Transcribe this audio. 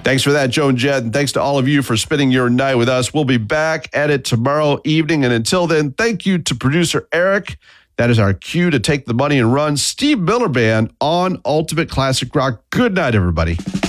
Thanks for that, Joan Jett, and thanks to all of you for spending your night with us. We'll be back at it tomorrow evening, and until then, thank you to producer Eric. That is our cue to take the money and run. Steve Miller Band on Ultimate Classic Rock. Good night, everybody.